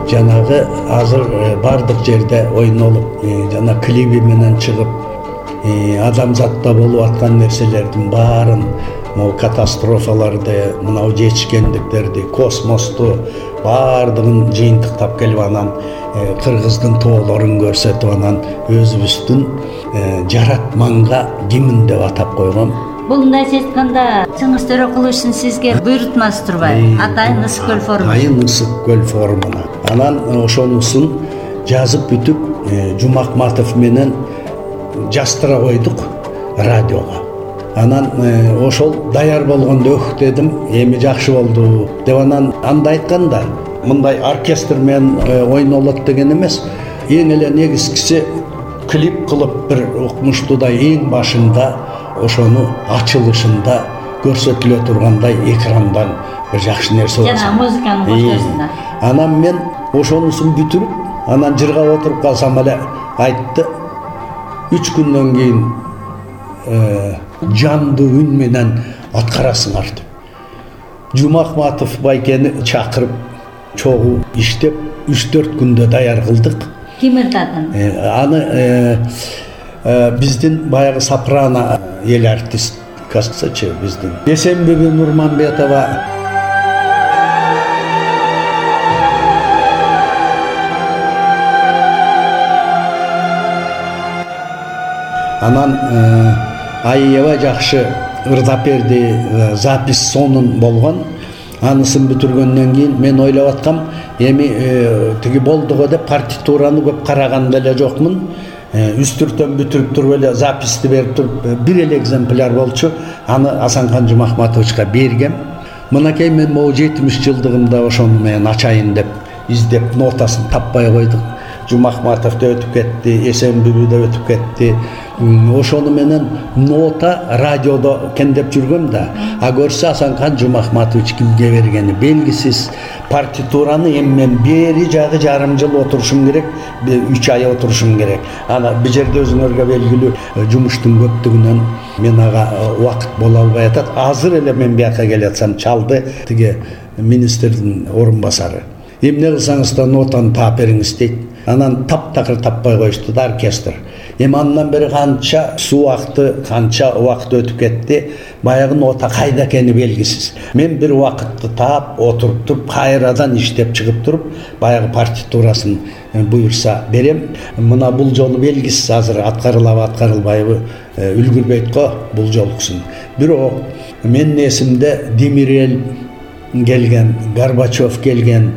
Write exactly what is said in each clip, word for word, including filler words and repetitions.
жанагы азыр бардык жерде ойнолуп жана клиби менен чыгып адамзатта болуп аткан нерселердин баарын, могу катастрофаларды, мынау жетишкендиктерди, космосту баардыгын жыйынтыктап келип анан кыргыздын тоолорун көрсөтүп анан өзүбүздүн жаратманга гимн деп атап койгон. Бул мындайча айтканда Чыңгыз Төрөкуловичтин сизге буйрутмасы турбайбы? Атайын ысык көл форуму. Атайын ысык көл форумуна. Анан ошонусун жазып бүтүп Жумакматов менен жастыра койдук радиого. Анан ошол даяр болгондо өх дедим, эми жакшы болду деп анан анда айтканда, мындай оркестр менен ойнолот деген эмес. Эң эле негизгиси клип кылып бир укмуштуудай эң башында ошону ачылышында көрсөтүлө тургандай экрандан бир жакшы нерсе болсо. Жана музыканын ортосунда. Анан мен ошонусун бүтүрүп, анан жыргап отуруп калсам эле айтты. Үч күндөн кийин жандуу үн менен аткарасыңар деп. Жумакматов байкени чакырып, чогуу иштеп, үч төрт күндө даяр кылдык. Ким ыртатын? Аны биздин баягы сопрано эл артисткасы биздин Эсенбеби Нурманбетова. Анан аябай жакшы ырдап берди, запись сонун болгон. Анысын бүтүргөндөн кийин мен ойлоп аткам, эми тиги болдуго деп партитураны көп караган деле жокмун. Үстүртөн бүтүрүп туруп эле записти берип туруп бир эле экземпляр болчу. Аны Асанкан Жумакматовичка бергем. Мынакей мен могу жетимиш жылдыгымда ошону менен ачайын деп издеп нотасын таппай койдук. Жумакматов да өтүп кетти, Эсенбеби да өтүп кетти. Ошону менен нота радиодо кендеп жүргөм да, а көрсө Асанкан Жумакматович кимге бергени белгисиз. Партитураны эми мен бери жагы жарым жыл отурушум керек, үч ай отурушум керек. Ана бул жерде өзүңөргө белгилүү жумуштун көптүгүнөн мен ага убакыт боло албай атат. Азыр эле мен бияка келатсам чалды тиги министрдин орун басары. Эмне кылсаңыз да нотаны таап бериңиз дейт. Анан таптакыр таппай коюшту да оркестр. Эми андан бери канча суу акты, канча убакыт өтүп кетти, баягы нота кайда экени белгисиз. Мен бир убакытты таап, отуруп туруп, кайрадан иштеп чыгып туруп, баягы партитурасын буйрса берем. Мына бул жолу белгисиз, азыр аткарылабы, аткарылбайбы үлгүрбөйт го бул жолкусун. Бирок менин эсимде Демирел келген, Горбачев келген,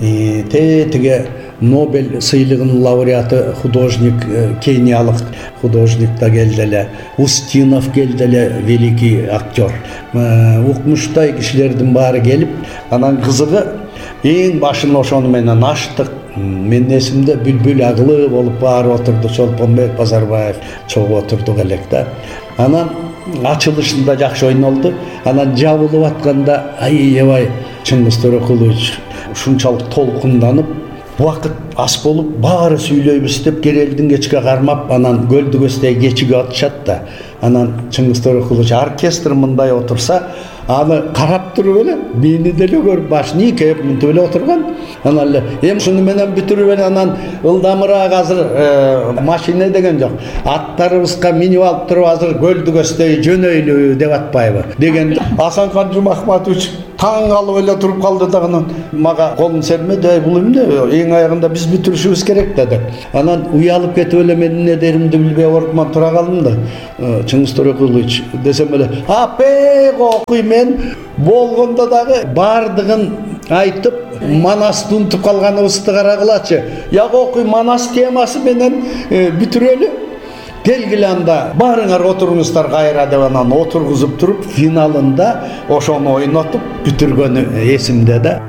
тетиге Нобель сыйлыгынын лауреаты художник, кениялык художник да келди эле, Устинов келди эле, великий актер. Укмуштай кишилердин баары келип, анан кызыгы эң башын ошону менен ачтык. Менин эсимде Бүлбүл Агылы болуп баары отурду, Чолпонбек Базарбаев чогуу отурдук элек да. Анан ачылышында жакшы ойнолду. Анан жабылып атканда аябай Чыңгыз Төрөкулович ушунчалык толкунданып, убакыт ас болуп, баары сүйлөйбүз деп Керелдин кечке кармап, анан Көлдүгөстөй кечиге атышат да. Анан Чыңгыз Төрөкулович оркестр мындай отурса, аны карап туруп эле, мени деле көрүп, башын ийкеп мынтип эле отурган. Анан эле эми шуну менен бүтүрүп эле анан ылдамыраак азыр машина деген жок. Аттарыбызга минип алып туруп азыр Көлдүгөстөй жөнөйлү деп атпайбы дегенде Асанкан Жумакматович таң калып эле туруп калды да, анан мага колун сермеди, бул эмне? Эң аягында биз бүтүрүшүбүз керек да деп. Анан уялып кетип эле мен эмне деримди билбей ордуман тура калдым да. Чыңгыз Төрөкулович десем эле, "Апек окуй, мен болгондо дагы бардыгын айтып, Манасты унутуп калганыбызды карагылачы. Яг окуй, Манас темасы менен бүтүрөлү. Келгиле анда, баарыңар отуруңуздар кайра" деп анан отургузуп туруп, финалында ошону ойнотуп бүтүргөнү эсимде да.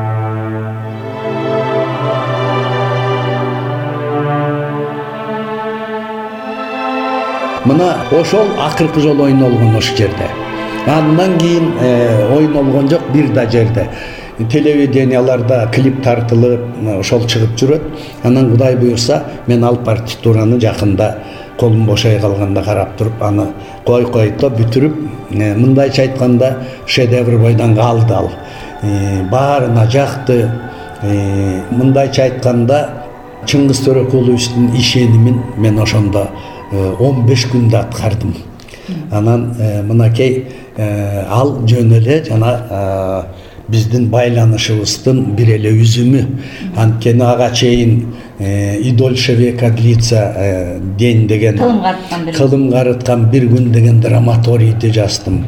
Мына ошол акыркы жолу ойнолгон ошол жерде. Андан кийин ойнолгон жок бир да жерде. Телевиденияларда клип тартылып, ошол чыгып жүрөт. Анан Кудай буйрса, мен ал партитураны жакында колум бошой калганда карап туруп, аны кой който бүтүрүп, мындайча айтканда шедевр бойдон калды ал. Баарына жакты. мындайча айтканда Чыңгыз Төреқуловичтин ишенимин мен ошондо он беш күндө аткардым. Анан мынакей ал жөн эле жана биздин байланышыбыздын бир эле үзүмү. Анткени ага чейин и дольше века длится день деген кылым карыткан бир күн деген драматорийди жаздым.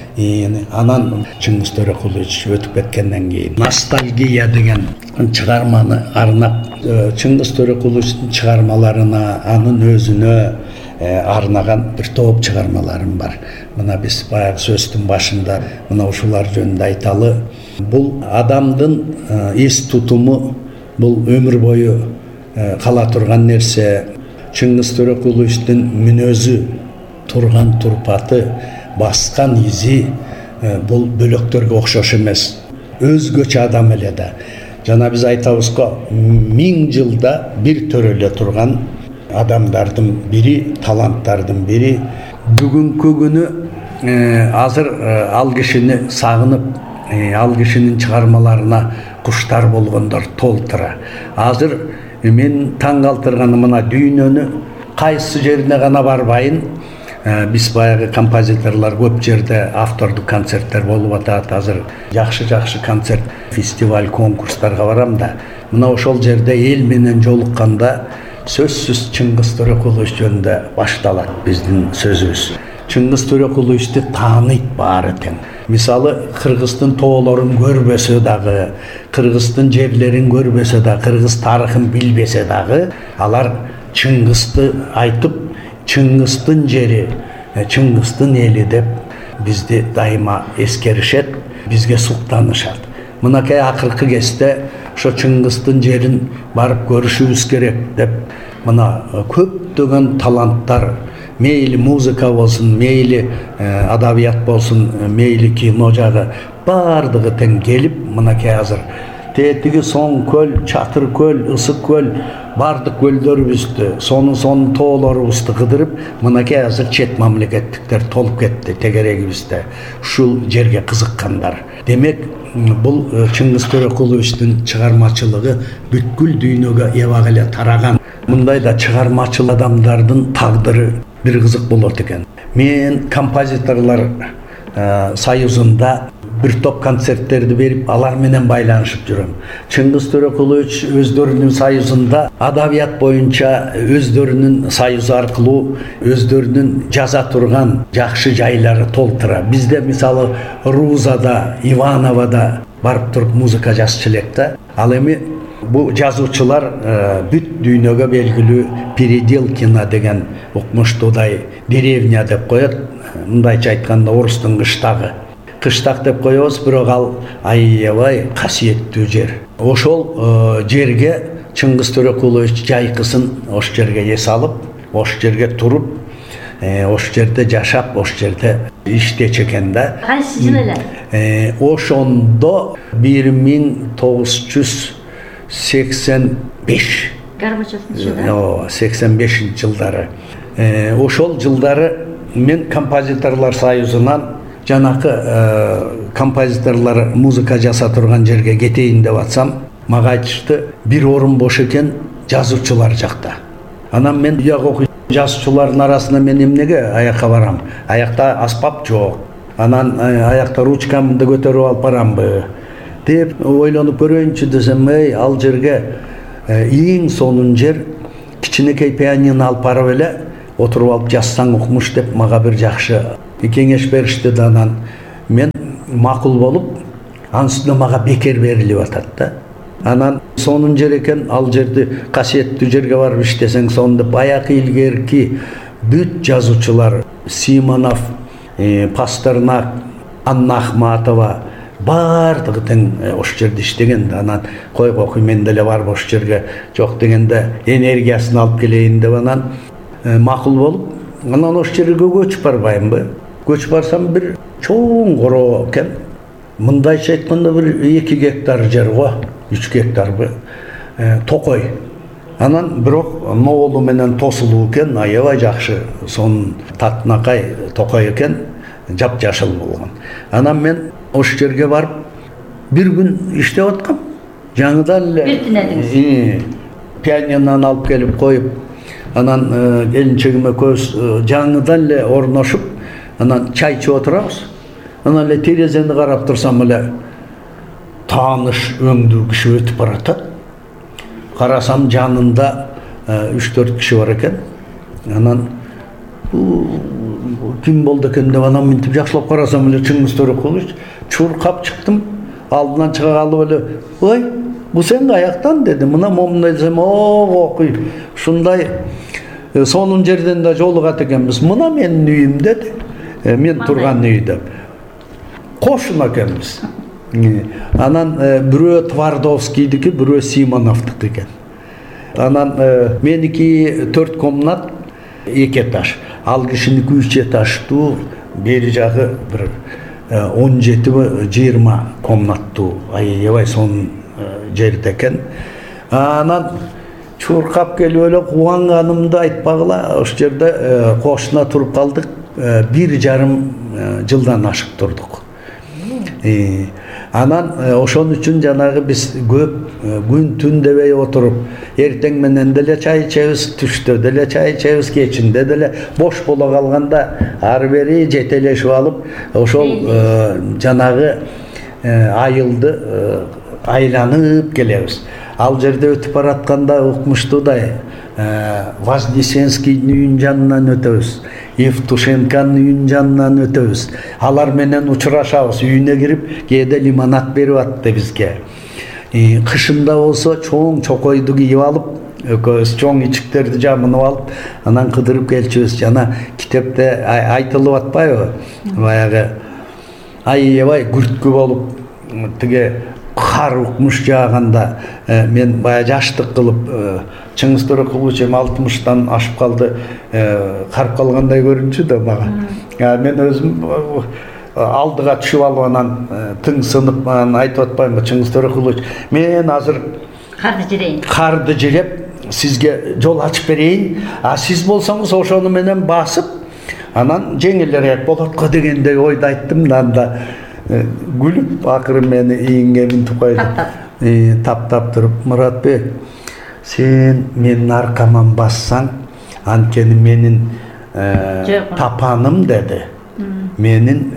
Анан Чыңгыз Төреқулович өтүп кеткенден кийин ностальгия деген чыгарманы арнап Чыңгыз Төреқуловичтин чыгармаларына, анын өзүнө арнаган бир топ чыгармаларым бар. Мына биз баягы сөздүн башында мына ушулар жөнүндө айталы. Бул адамдын эс тутуму, бул өмүр бою кала турган нерсе. Чыңгыз Төреқуловичтин мүнөзү, турган турпаты, баскан изи бул бөлөктөргө окшош эмес. Өзгөчө адам эле да. Жана биз айтабыз го, миң жылда бир төрөлө турган адамдардын бири, таланттардын бири. Бүгүнкү күнү азыр ал кишини сагынып, ал кишинин чыгармаларына куштар болгондор толтура. Азыр мен таң калтырганы мына дүйнөнү кайсы жерине гана барбайын, биз баягы композиторлор көп жерде автордук концерттер болуп атат. Азыр жакшы-жакшы концерт, фестиваль, конкурстарга барам да. Мына ошол жерде эл менен жолукканда сөзсүз Чыңгыз Төреқулович жөнүндө башталат биздин сөзүбүз. Чыңгыз Төреқуловичти тааныйт баары тең. Мисалы, Кыргыздын тоолорун көрбөсө дагы, Кыргыздын жерлерин көрбөсө да, Кыргыз тарыхын билбесе дагы, алар Чыңгызды айтып, Чыңгыздын жери, Чыңгыздын эли деп бизди дайыма эскеришет, бизге суктанышат. Мынакей акыркы кезде ошо Чыңгыздын жерин барып көрүшүбүз керек деп мына көптөгөн таланттар, мейли музыка болсун, мейли адабият болсун, мейли кино жагы бардыгы тең келип, мынакей азыр тетиги Соң көл, Чатыр көл, Ысык көл, бардык көлдөрүбүздү, сонун сонун тоолорубузду кыдырып, мынакей азыр чет мамлекеттиктер толуп кетти тегерегибизде. Ушул жерге кызыккандар. Демек, бул Чыңгыз Төреқуловичтин чыгармачылыгы бүткүл дүйнөгө эбак эле тараган. Мындай да чыгармачыл адамдардын тагдыры бир кызык болот экен. Мен композиторлор союзунда бир топ концерттерди берип, алар менен байланышып жүрөм. Чыңгыз Төреқулович өздөрүнүн союзунда адабият боюнча өздөрүнүн союзу аркылуу өздөрүнүн жаза турган жакшы жайлары толтура. Бизде мисалы Рузада, Ивановада барып туруп музыка жазчу элек да. Ал эми бу жазуучулар бүт дүйнөгө белгилүү Переделкино деген укмуштуудай деревня деп коет. Мындайча айтканда орустун кыштагы. Кыштак деп коебуз, бирок ал аябай касиеттүү жер. Ошол жерге Чыңгыз Төреқулович жайкысын ош жерге эс алып, ош жерге туруп, ош жерде жашап, ош жерде иштечү экен да. Кайсы жыл эле? Ошондо бир миң тогуз жүз сексен беш. Горбачевдин жылдары? Ооба, сексен бешинчи жылдары. Ошол жылдары мен композиторлор союзунан жанакы композиторлор музыка жаса турган жерге кетейин деп атсам, мага айтышты, бир орун бош экен жазуучулар жакта. Анан мен уяк окуй жазуучулардын арасында мен эмнеге аякка барам? Аякта аспап жок. Анан аякта ручкамды көтөрүп алып барамбы деп ойлонуп көрөйүнчү десем, эй, ал жерге эң сонун жер кичинекей пианино алып барып эле отуруп алып жазсаң укмуш деп мага бир жакшы кеңеш беришти да. Анан мен макул болуп, анын үстүнө мага бекер берилип атат да. Анан сонун жер экен, ал жерди касиеттүү жерге барып иштесең сонун деп баягы илгерки бүт жазуучулар, Симонов, Пастернак, Анна Ахматова бардыгы тең ош жерде иштеген да. Анан кой кокуй мен деле барып ош жерге жок дегенде энергиясын алып келейин деп анан макул болуп, анан ош жерге көчүп барбайынбы? Көчүп барсам бир чоң коро экен. Мындайча айтканда бир эки гектар жер го, үч гектарбы, токой. Анан бирок ноолу менен тосулуу экен, аябай жакшы, сонун татынакай токой экен, жапжашыл болгон. Анан мен ош жерге барып бир күн иштеп аткам. жаңыдан эле бир түнөдүңүз пианинон алып келип коюп, анан келинчегиме көз жаңыдан эле орношуп, анан чай ичип отурабыз. Анан эле терезени карап турсам эле тааныш өңдүү киши өтүп баратат. Карасам жанында үч төрт киши бар экен. Анан ким болду экен деп анан мынтип жакшылап карасам эле Чыңгыз Төрөкулович. Чуркап чыктым, алдынан чыга калып эле, "Ой, бу сен каяктан?" деди. Мына момундай десем, "О, окуй. Ушундай сонун жерден да жолугат экенбиз. Мына менин үйүм" деди. Мен турган үй деп. Кошун экенбиз. Анан бирөө Твардовскийдики, бирөө Симоновдуки экен. Анан меники төрт комнат, эки этаж. Ал кишиники үч этаждуу, бери жагы бир он жети жыйырма комнаттуу, аябай сонун жерде экен. Анан чуркап келип эле кубанганымды айтпагыла, ошол жерде кошуна туруп калдык. Бир жарым жылдан ашык турдук. Анан ошон үчүн жанагы биз көп күн түн дебей отуруп, эртең менен деле чай ичебиз, түштө деле чай ичебиз, кечинде деле бош боло калганда ары бери жетелешип алып, ошол жанагы айылды айланып келебиз. Ал жерде өтүп баратканда укмуштуудай Вознесенскийдин үйүнүн жанынан өтөбүз. Евтушенканын үйүнүн жанынан өтөбүз. Алар менен учурашабыз. Үйүнө кирип, кээде лимонад берип атты бизге. Кышында болсо чоң чокойду кийип алып, экөөбүз чоң ичиктерди жамынып алып, анан кыдырып келчүбүз. Жана китепте айтылып атпайбы? Баягы аябай күрткү болуп, тиге кар укмуш жааганда мен бая жаштык кылып, Чыңгыз Төрөкулович эми алтымыштан ашып калды, карып калгандай көрүнчү да мага. Мен өзүм алдыга түшүп алып анан тыңсынып анан айтып атпаймынбы, Чыңгыз Төрөкулович, мен азыр карды жирейин. Карды жиреп сизге жол ачып берейин, а сиз болсоңуз ошону менен басып, анан жеңилирээк болот го дегендей ойду айттым да, анда күлүп акыры мени ийинге минтип койду. Таптап туруп, Муратбек, сен менин аркаман бассаң, анткени менин тапаным деди. Менин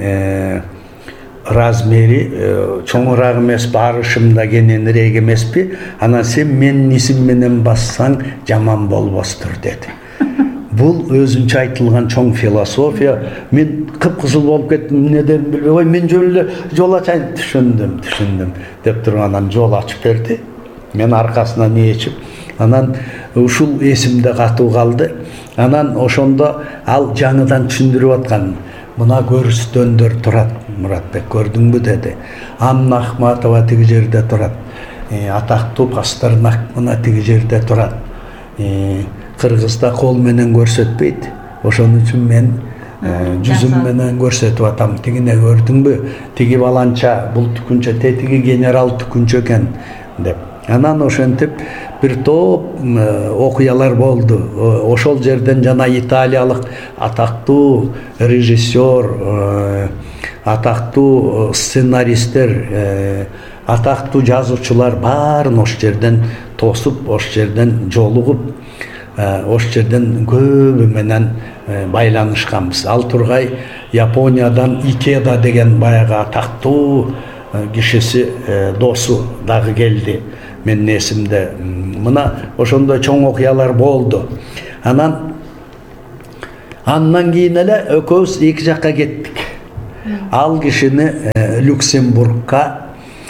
размери чоңураак эмеспи, арышым да кененирээк эмеспи, анан сен менин исим менен бассаң жаман болбостур деди. Бул өзүнчө айтылган чоң философия. Мен кыпкызыл болуп кеттим, эмнеден билбей, ой, мен жөн эле жол ачайын, түшүндүм, түшүндүм деп туруп анан жол ачып берди. Мен аркасынан ээчип, анан ушул эсимде катуу калды. Анан ошондо ал жаңыдан түшүндүрүп аткан. Мына көрүстөндөр турат, Муратбек, көрдүңбү деди. Анна Ахматова тиги жерде турат. Атактуу Пастернак мына тиги жерде турат. Кыргызда кол менен көрсөтпөйт. Ошон үчүн мен жүзүм менен көрсөтүп атам. Тигине көрдүңбү? Тиги баланча, бул түкүнчө, тетиги генерал түкүнчө экен деп. Анан ошентип бир топ окуялар болду. Ошол жерден жана италиялык атактуу режиссер, атактуу сценаристтер, атактуу жазуучулар баарын ошол жерден тосуп, ошол жерден жолугуп, ошол жерден көбү менен байланышканбыз. Ал тургай Япониядан Икеда деген баягы атактуу кишиси, досу дагы келди. Менин эсимде. Мына ошондой чоң окуялар болду. Анан андан кийин эле экөөбүз эки жакка кеттик. Ал кишини Люксембургка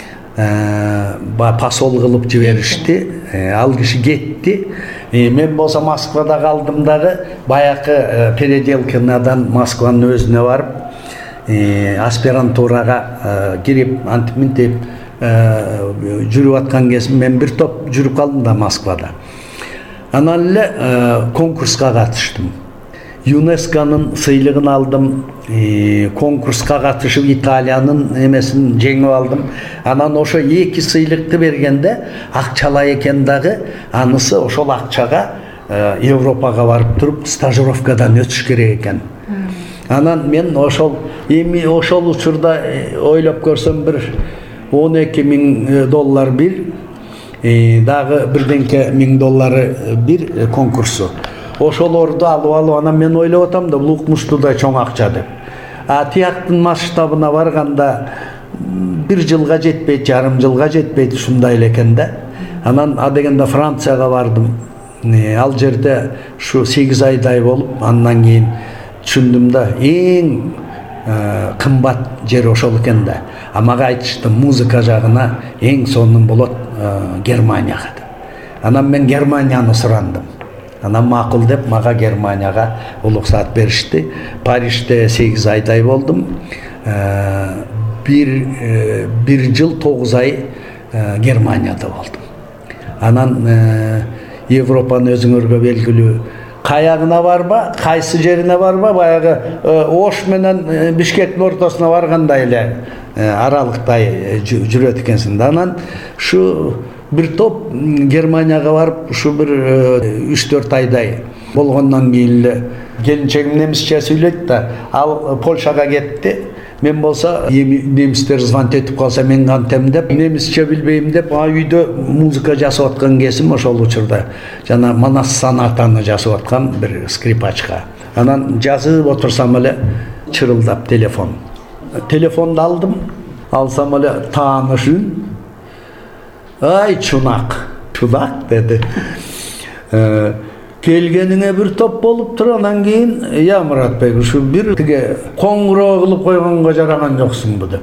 посол кылып жиберишти. Ал киши кетти. Мен болсо Москвада калдым дагы, баякы переделкадан Москванын өзүнө барып, аспирантурага кирип, антип мынтип жүрүп аткан кезим мен бир топ жүрүп калдым да Москвада. Анан эле конкурска катыштым. ЮНЕСКОнун сыйлыгын алдым, конкурска катышып Италиянын эмесин жеңип алдым. Анан ошо эки сыйлыкты бергенде акчалай экен дагы, анысы ошол акчага Европага барып туруп стажировкадан өтүш керек экен. Анан мен ошол эми ошол учурда ойлоп көрсөм бир он эки миң доллар бир, дагы бирденке миң доллары бир конкурсу. Ошолорду алып алып анан мен ойлоп атам да бул укмуштуудай чоң акча деп. А тияктын масштабына барганда бир жылга жетпейт, жарым жылга жетпейт ушундай эле экен да. Анан а дегенде Францияга бардым. Ал жерде ушу сегиз айдай болуп, андан кийин түшүндүм да эң кымбат жер ошол экен да. А мага айтышты музыка жагына эң сонун болот Германияга деп. Анан мен Германияны сурандым. Анан макул деп мага Германияга уруксат беришти. Парижде сегиз айдай болдум. Бир бир жыл тогуз ай Германияда болдум. Анан Европаны өзүңөргө белгилүү каягына барба, кайсы жерине барба, баягы Ош менен Бишкектин ортосуна баргандай эле аралыктай жүрөт экенсиң. Анан ушу бир топ Германияга барып, ушу бир үч төрт айдай болгондон кийин эле келинчегим немисче сүйлөйт да, ал Польшага кетти. Мен болсо немистер звонок этип калса мен кантем деп, немисче билбейм деп, а үйдө музыка жасап аткан кезим ошол учурда жана Манас сонатаны жасап аткан бир скрипачка. Анан жазып отурсам эле чырылдап телефон. Телефонду алдым, алсам эле тааныш үн. Ай чунак, чунак деди. Келгениңе бир топ болуп тур, анан кийин я Муратбек ушу бир тиге коңгуроо кылып койгонго жараган жоксуңбу деп.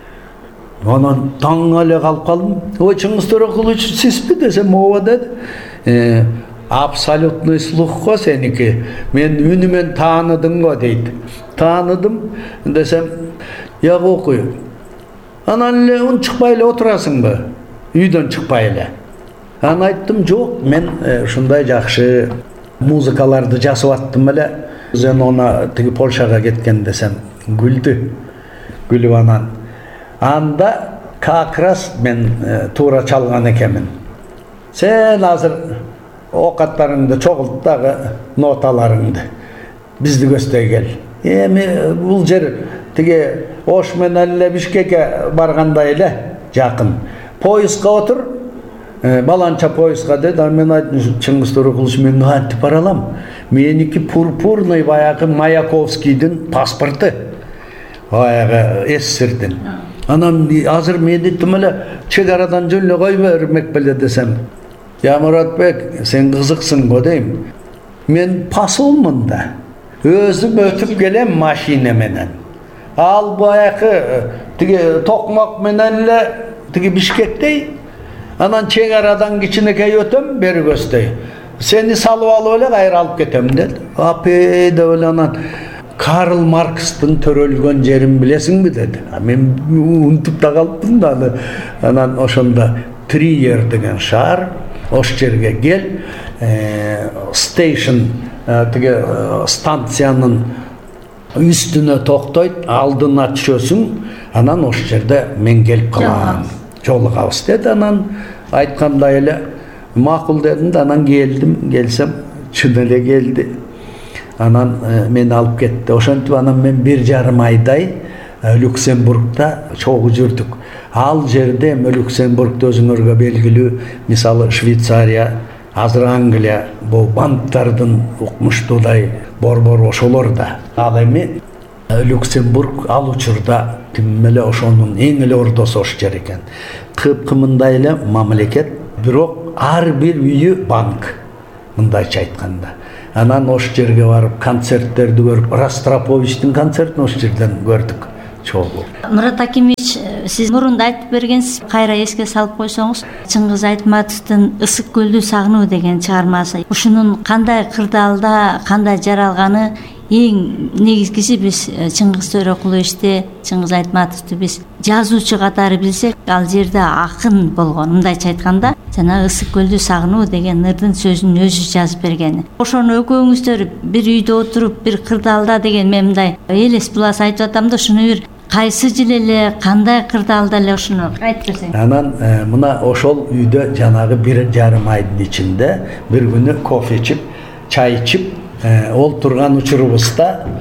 Анан таң эле калып калдым. Ой, Чыңгыз Төрөкулович сизби десем, ооба деди. Абсолютный слух го сеники. Мен үнүмен тааныдым го дейт. Тааныдым десем, я окуй. Анан эле үн чыкпай эле отурасыңбы? Үйдөн чыкпай эле. Анан айттым, жок, мен ушундай жакшы музыкаларды жасап аттым эле. Мен она тиги Польшага кеткен десем, күлдү. Күлүп анан анда как раз мен туура чалган экенмин. Сен азыр окаттарыңды чогулт дагы ноталарыңды. Бизди көздөй кел. Эми бул жер тиги Ош менен эле Бишкекке баргандай эле жакын. Поездга отур. Баланча поездга деди, мен айттым, Чыңгыз Төрөкулович, мен кантип бара алам? Меники пурпурный баягы Маяковскийдин паспорту. Баягы СССРдин. Анан азыр мен айттым эле, чек арадан жөн эле кой бермек беле десем. Я Муратбек, сен кызыксың го дейм. Мен посолмун да. Өзүм өтүп келем машина менен. Ал баягы тиги токмок менен эле тиги Бишкектей. Анан чек арадан кичинекей өтөм, бери көздөй. Сени салып алып эле кайра алып кетем деди. Апей деп эле анан Карл Маркстын төрөлгөн жерин билесиңби деди. Мен унутуп да калыптым да. Анан ошондо Триер деген шаар, ош жерге кел, стейшн тиги станциянын үстүнө токтойт, алдына түшөсүң, анан ош жерде мен келип калам. Жолугабыз деди. Анан айткандай эле макул дедим да, анан келдим, келсем чын эле келди. Анан мени алып кетти. Ошентип анан мен бир жарым айдай Люксембургда чогуу жүрдүк. Ал жерде Люксембургда өзүңөргө белгилүү, мисалы Швейцария, азыр Англия, бул банктардын укмуштуудай борбор ошолор да. Ал эми Люксембург ал учурда тим эле ошонун эң эле ордосу ош жер экен. Кыпкымындай эле мамлекет, бирок ар бир үйү банк, мындайча айтканда. Анан ош жерге барып концерттерди көрүп, Ростроповичтин концертин ош жерден көрдүк. Чогуу. Мурат Акимович, сиз мурунда айтып бергенсиз, кайра эске салып койсоңуз, Чыңгыз Айтматовдун Ысык көлдү сагынуу деген чыгармасы. Ушунун кандай кырдаалда, кандай жаралганы эң негизгиси биз Чыңгыз Төрөкуловичти, Чыңгыз Айтматовду биз жазуучу катары билсек, ал жерде акын болгон. Мындайча айтканда, жана Ысык көлдү сагынуу деген ырдын сөзүн өзү жазып бергени. Ошону экөөңүздөр бир үйдө отуруп, бир кырдаалда деген мен мындай элес булас айтып атам да, ушуну бир кайсы жыл эле, кандай кырдаалда эле ушуну айтып берсең. Анан мына ошол үйдө жанагы бир жарым айдын ичинде бир күнү кофе ичип, чай ичип ол турган учурубузда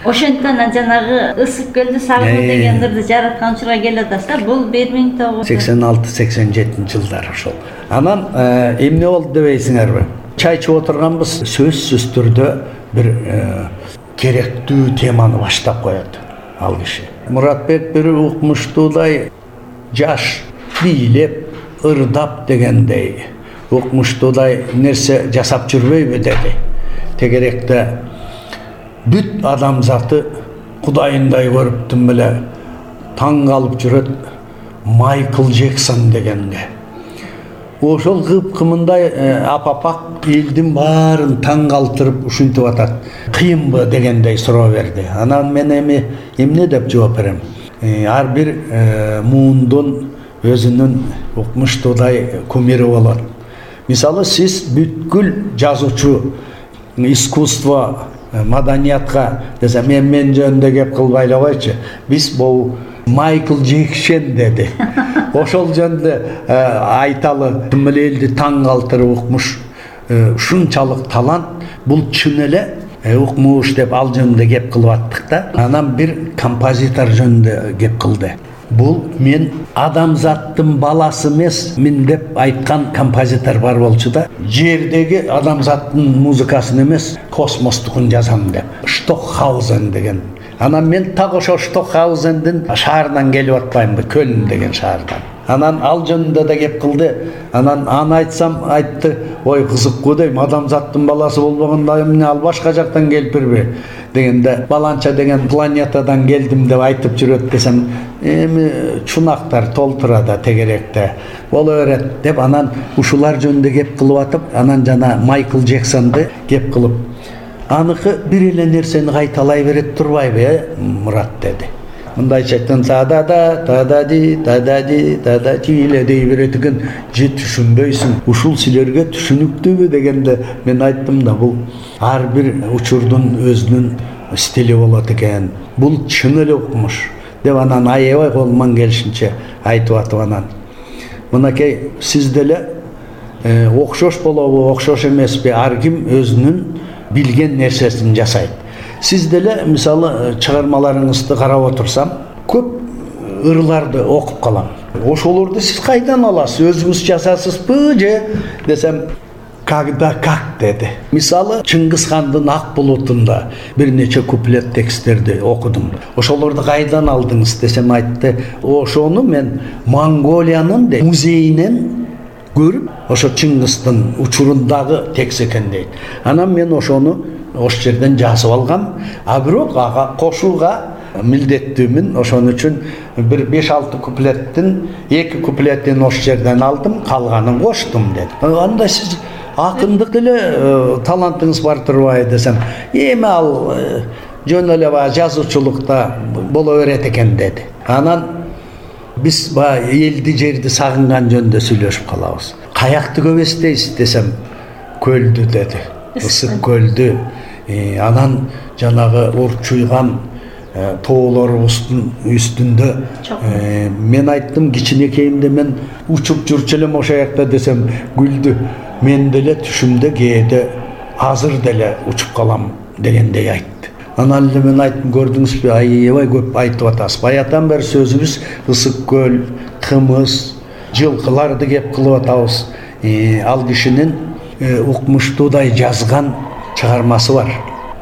Ошондон жанагы ысык көлдү сагынуу деген ырды жараткан учурга келип атасыздар. Бул бир миң тогуз жүз сексен алты сексен жетинчи жылдар ошол. Анан эмне болду дебейсиңерби? Чай ичип отурганбыз, сөзсүз түрдө бир керектүү теманы баштап коет ал киши. Муратбек бир укмуштуудай жаш бийлеп, ырдап дегендей укмуштуудай нерсе жасап жүрбөйбү деди. Тегеректе бүт адамзаты кудайындай көрүптүм беле таң калып жүрөт Майкл Джексон дегенге. Ошол кып-кымындай апапак элдин баарын таң калтырып ушинтип атат. Кыйынбы дегендей суроо берди. Анан мен эми эмне деп жооп берем? Ар бир муундун өзүнүн укмуштуудай кумири болот. Мисалы сиз бүткүл жазуучу, искусство, маданиятка десем, мен мен жөнүндө кеп кылбайлы койчу. Биз бул Майкл Джексон деди. Ошол жөнүндө айталы, ким элди таң калтырып укмуш, ушунчалык талант, бул чын эле укмуш деп ал жөнүндө кеп кылып аттык да. Анан бир композитор жөнүндө кеп кылды. Бул мен адамзаттын баласы эмес, мен деп айткан композитор бар болчу да. Жердеги адамзаттын музыкасын эмес, космостукун жазам деп. Штокхаузен деген. Анан мен так ошо Штокхаузендин шаарынан келип атпаймынбы, Көлн деген шаардан. Анан ал жөнүндө да кеп кылды. Анан аны айтсам айтты, ой кызыккуу дейм, адамзаттын баласы болбогондо эмне ал башка жактан келипирби дегенде, баланча деген планетадан келдим деп айтып жүрөт десем, эми чунактар толтура да тегеректе боло берет деп анан ушулар жөнүндө кеп кылып атып, анан жана Майкл Джексонду кеп кылып, аныкы бир эле нерсени кайталай берет турбайбы, э, Мурат деди. Мындайча айтканда та-да-да, та-да-ди, та-да-ди, та-да-ти эле дей берет экен, же түшүнбөйсүң. Ушул силерге түшүнүктүүбү дегенде мен айттым да, бул ар бир учурдун өзүнүн стили болот экен. Бул чын эле укмуш деп анан аябай колуман келишинче айтып атып анан. Мынакей сиз деле окшош болобу, окшош эмеспи, ар ким өзүнүн билген нерсесин жасайт. Сиз деле мисалы чыгармаларыңызды карап отурсам, көп ырларды окуп калам. Ошолорду сиз кайдан аласыз? Өзүңүз жасасызбы же десем, когда как деди. Мисалы Чыңгыз хандын Ак булутунда бир нече куплет тексттерди окудум. Ошолорду кайдан алдыңыз десем, айтты, ошону мен Монголиянын музейинен көрүп, ошо Чыңгыздын учурундагы текст экен дейт. Анан мен ошону ош жерден жазып алгам, а бирок ага кошууга милдеттүүмүн. Ошон үчүн бир беш алты куплеттин эки куплетин ош жерден алдым, калганын коштум деди. Анда сиз акындык деле талантыңыз бар турбайбы десем, эми ал жөн эле баягы жазуучулукта боло берет экен деди. Анан биз баягы элди жерди сагынган жөнүндө сүйлөшүп калабыз. Каякты көп эстейсиз десем, көлдү деди. Ысык көлдү. Анан жанагы урчуйган тоолорубуздун үстүндө мен айттым, кичинекейимде мен учуп жүрчү элем ошо жакта десем, күлдү. Мен деле түшүмдө кээде азыр деле учуп калам дегендей айтты. Анан эле мен айттым, көрдүңүзбү, аябай көп айтып атасыз. Баятан бери сөзүбүз ысык көл, кымыз, жылкыларды кеп кылып атабыз. Ал кишинин укмуштуудай жазган чыгармасы бар.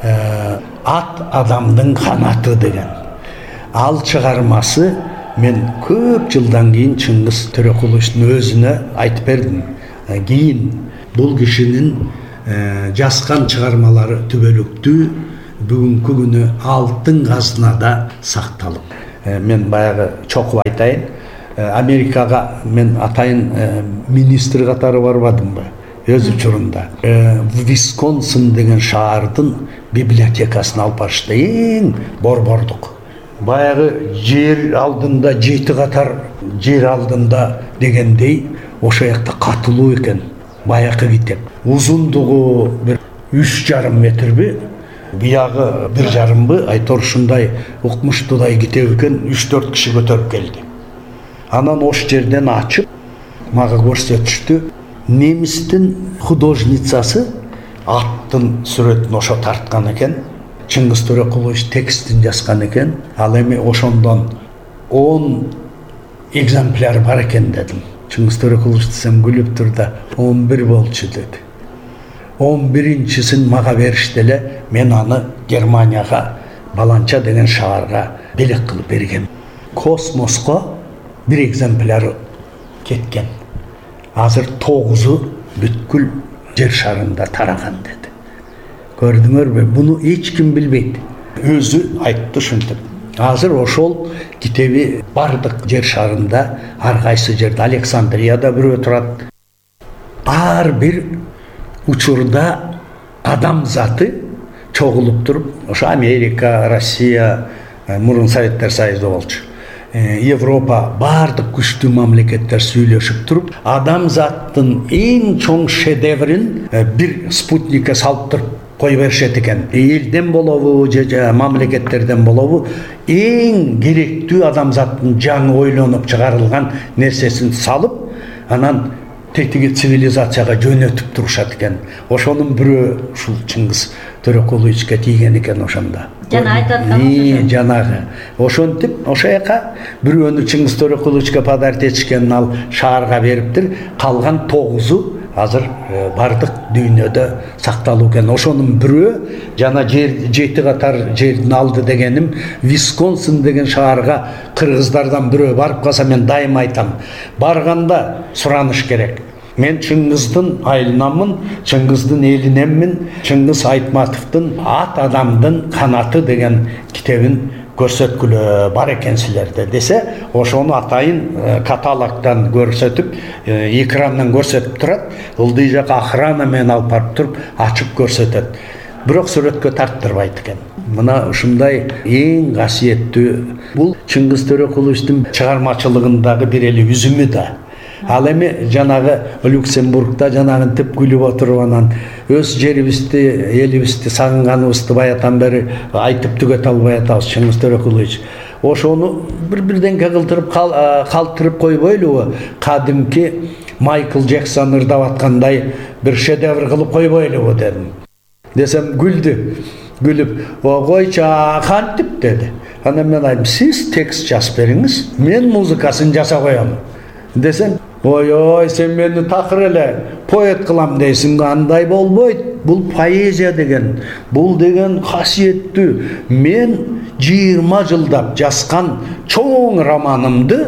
Ат адамдын канаты деген. Ал чыгармасы мен көп жылдан кийин Чыңгыз Төрөкуловичтин өзүнө айтып бердим. Кийин бул кишинин жазган чыгармалары түбөлүктүү бүгүнкү күнү алтын казынада сакталып. Мен баягы чокуп айтайын, Америкага мен атайын министр катары барбадымбы? Өз учурунда Висконсин деген шаардын библиотекасына алып барышты, эң борбордук. Баягы жер алдында жети катар жер алдында дегендей ошо жакта катылуу экен. Баягы китеп. Узундугу бир үч жарым метрби, биягы бир жарымбы, айтор ушундай укмуштуудай китеп экен, үч төрт киши көтөрүп келди. Анан ош жерден ачып мага көрсөтүштү. Немистин художницасы аттын сүрөтүн ошо тарткан экен. Чыңгыз Төрөкулович текстин жазган экен. Ал эми ошондон он экземпляр бар экен дедим. Чыңгыз Төрөкулович десем күлүп тур да он бир болчу деди. он биринчисин мага беришти эле, мен аны Германияга, Баланча деген шаарга белек кылып бергем. Космоско бир экземпляр кеткен. Азыр тогузу бүткүл жер шарында тараган деди. Көрдүңөрбү? Буну эч ким билбейт. Өзү айтты ушинтип. Азыр ошол китеби бардык жер шарында, ар кайсы жерде, Александрияда бирөө турат. Ар бир учурда адам заты чогулуп туруп, ошо Америка, Россия, мурун Советтер Союзу болчу, Европа, бардык күчтүү мамлекеттер сүйлөшүп туруп, адам заттын эң чоң шедеврин бир спутникке салып туруп кой беришет экен. Элден болобу, же мамлекеттерден болобу, эң керектүү адам заттын жаңы ойлонуп чыгарылган нерсесин салып, анан тетиги цивилизацияга жөнөтүп турушат экен. Ошонун бирөө ушул Чыңгыз Төрөкуловичке тийген экен ошондо. Жана айтып аткан жанагы. Ошентип, ошо жака бирөөнү Чыңгыз Төрөкуловичке подарок этишкен, ал шаарга бериптир. Калган тогузу азыр бардык дүйнөдө сакталуу экен. Ошонун бирөө жана жер жети катар жердин алды дегеним Висконсин деген шаарга кыргыздардан бирөө барып калса, мен дайыма айтам, барганда сураныш керек. Мен Чыңгыздын айылынамын, Чыңгыздын элинеммин, Чыңгыз Айтматовдун Ат адамдын канаты деген китебин көрсөткүлө бар экенсилерде десе, ошону атайын каталогдон көрсөтүп, экрандан көрсөтүп турат. Ылдый жака охрана менен алып барып туруп, ачып көрсөтөт. Бирок сүрөткө тарттырбайт экен. Мына ушундай эң касиеттүү, бул Чыңгыз Төрөкуловичтин чыгармачылыгындагы бир эле үзүмү да. Ал эми жанагы Люксембургда жанагынтип күлүп отуруп, анан өз жерибизди, элибизди сагынганыбызды баятан бери айтып түгөтө албай атабыз. Чыңгыз Төрөкулович ошону бир-бирденке кылдырып калтырып койбойлубу? Кадимки Майкл Джексон ырдап аткандай бир шедевр кылып койбойлубу дедим. Десем күлдү. Күлүп, "Койчу, кантип?" деди. Анан мен айттым, "Сиз текст жазып бериңиз, мен музыкасын жаса коем." Десем, ой-ой, сен мени такыр эле поэт кылам дейсиң, андай болбойт. Бул поэзия деген, бул деген касиеттүү. Мен жыйырма жылдап жазган чоң романымды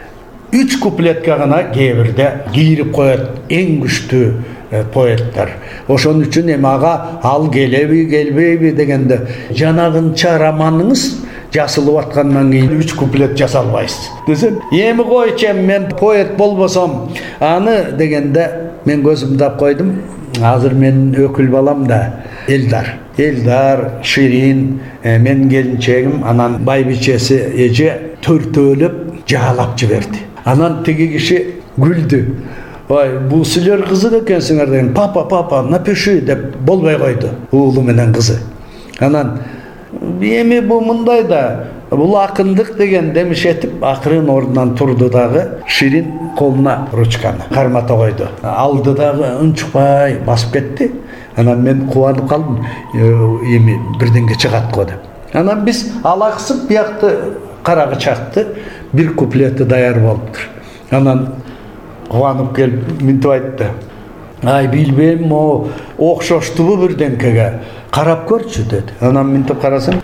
үч куплетке гана кээ бирде кийирип коет эң күчтүү поэттер. Ошон үчүн эми ага ал келеби, келбейби дегенде, жанагынча романыңыз жасылып аткандан кийин үч куплет жаса албайсыз. Десем, эми койчу, мен поэт болбосом аны дегенде, мен көзүмдү ап койдум. Азыр менин өкүл балам да Элдар. Элдар, Ширин, мен келинчегим, анан байбичеси эже төртөөлөп жаалап жиберди. Анан тиги киши күлдү. Ой, бул силер кызык экенсиңер деген. Папа, папа, напиши деп болбой койду уулу менен кызы. Анан эми бул мындай да, бул акындык деген демишетип, акырын ордунан турду дагы, Ширин колуна ручканы кармата койду. Алды дагы унчукпай басып кетти. Анан мен кубанып калдым, эми бирденге чыгат го деп. Анан биз алаксып биякты карагы чакты, бир куплети даяр болуптур. Анан кубанып келип минтип айтты. Ай, билбейм, о окшоштубу бирденкеге, карап көрчү деди. Анан минтип карасам,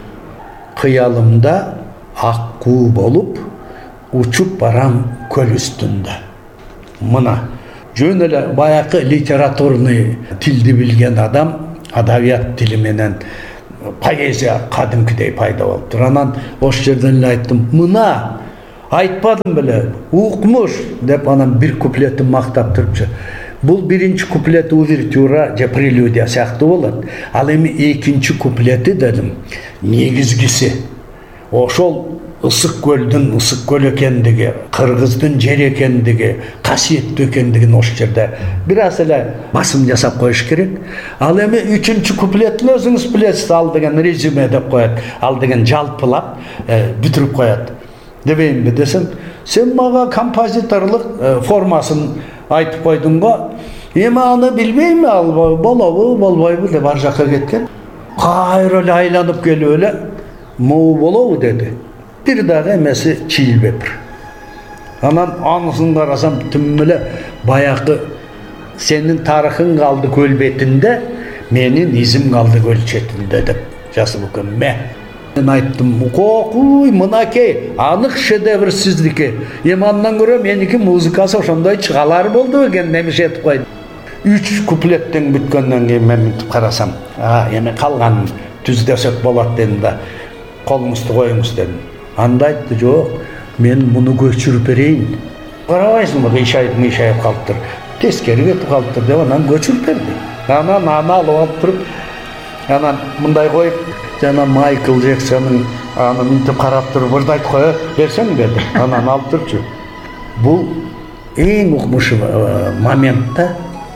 кыялымда ак куу болуп учуп барам көл үстүндө. Мына жөн эле баякы литературный тилди билген адам, адабият тили менен поэзия кадимкидей пайда болуптур. Анан ошол жерден эле айттым, мына айтпадым беле, укмуш деп, анан бир куплетин мактап турупчу. Бул биринчи куплети увертюра же прелюдия сыяктуу болот. Ал эми экинчи куплети дедим, негизгиси. Ошол ысык көлдүн ысык көл экендиги, кыргыздын жер экендиги, касиеттүү экендигин ошол жерде бир аз эле басым жасап коюш керек. Ал эми үчүнчү куплетин өзүңүз билесиз, ал деген резюме деп коет, ал деген жалпылап бүтүрүп коет. Дебейинби десем, сен мага композиторлук формасын айтып койдуң го. Эми аны билбейм, ал болобу, болбойбу деп ар жакка кеткен. кайра эле айланып келип эле могу болобу деди. Бир дагы эмеси чийилбептир. Анан анысын карасам тим эле баягы сенин тарыхың калды көл бетинде, менин изим калды көл четинде деп жазып экен. Мен айттым, кокуй, мынакей, анык шедевр сиздики. Эми андан көрө меники музыкасы ошондой чыгалар болду экен, немеше этип койду. Үч куплеттен бүткөндөн кийин мен мынтип карасам, а, эми калганын түздөсөк болот дедим да, колуңузду коюңуз дедим. Анда айтты, жок, мен муну көчүрүп берейин. Карабайсыңбы, кыйшайып мыйшайып калыптыр, тескери кетип калыптыр деп анан көчүрүп берди. Анан аны алып алып туруп, анан мындай коюп, жана Майкл Джексонун аны мынтип карап туруп, бирде айтып кое берсең деди. Анан алып турчу. Бул эң укмуш моментта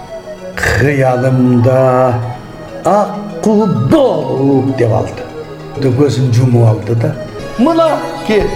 кыялымда акку болуп деп алды. Көзүн жумуп алды да. Мына кет